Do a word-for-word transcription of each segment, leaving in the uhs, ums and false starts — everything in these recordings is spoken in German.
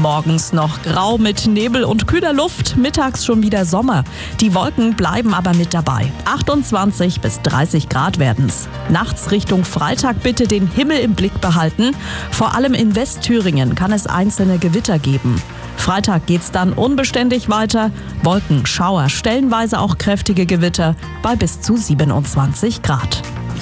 Morgens noch grau mit Nebel und kühler Luft, mittags schon wieder Sommer. Die Wolken bleiben aber mit dabei. achtundzwanzig bis dreißig Grad werden's. Nachts Richtung Freitag bitte den Himmel im Blick behalten. Vor allem in Westthüringen kann es einzelne Gewitter geben. Freitag geht's dann unbeständig weiter. Wolken, Schauer, stellenweise auch kräftige Gewitter bei bis zu siebenundzwanzig Grad.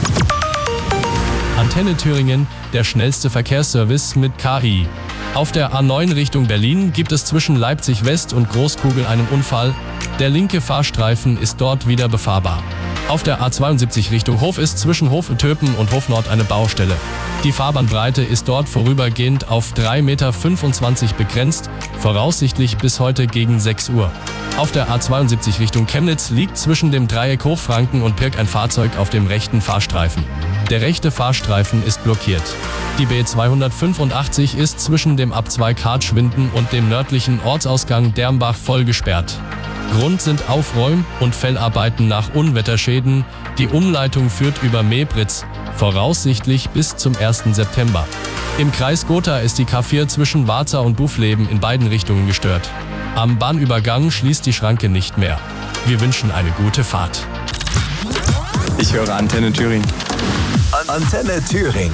Antenne Thüringen, der schnellste Verkehrsservice mit K I. Auf der A neun Richtung Berlin gibt es zwischen Leipzig West und Großkugel einen Unfall. Der linke Fahrstreifen ist dort wieder befahrbar. Auf der A zweiundsiebzig Richtung Hof ist zwischen Hof-Töpen und Hof Nord eine Baustelle. Die Fahrbahnbreite ist dort vorübergehend auf drei Komma fünfundzwanzig Meter begrenzt, voraussichtlich bis heute gegen sechs Uhr. Auf der A zweiundsiebzig Richtung Chemnitz liegt zwischen dem Dreieck Hochfranken und Pirk ein Fahrzeug auf dem rechten Fahrstreifen. Der rechte Fahrstreifen ist blockiert. Die B zweihundertfünfundachtzig ist zwischen dem Abzweig Hartschwinden und dem nördlichen Ortsausgang Dermbach voll gesperrt. Grund sind Aufräum- und Fellarbeiten nach Unwetterschäden. Die Umleitung führt über Mebritz, voraussichtlich bis zum ersten September. Im Kreis Gotha ist die K vier zwischen Warza und Bufleben in beiden Richtungen gestört. Am Bahnübergang schließt die Schranke nicht mehr. Wir wünschen eine gute Fahrt. Ich höre Antenne Thüringen. Antenne Thüringen.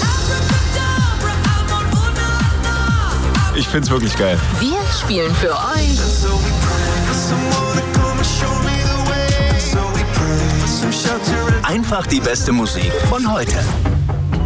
Ich find's wirklich geil. Wir spielen für euch Einfach die beste Musik von heute.